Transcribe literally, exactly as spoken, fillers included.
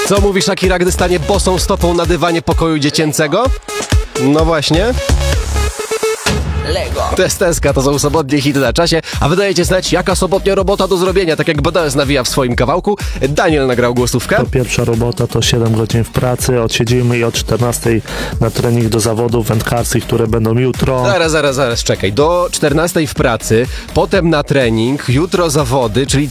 Co mówi Shakira, gdy stanie bosą stopą na dywanie pokoju dziecięcego? No właśnie. Lego. Testeska to są sobotnie hity na czasie, a wy dajecie znać, jaka sobotnia robota do zrobienia, tak jak B D S nawija w swoim kawałku. Daniel nagrał głosówkę. To pierwsza robota to siedem godzin w pracy, odsiedzimy i od czternastej na trening do zawodów wędkarskich, które będą jutro. Zaraz, zaraz, zaraz, czekaj. Do czternastej w pracy, potem na trening, jutro zawody, czyli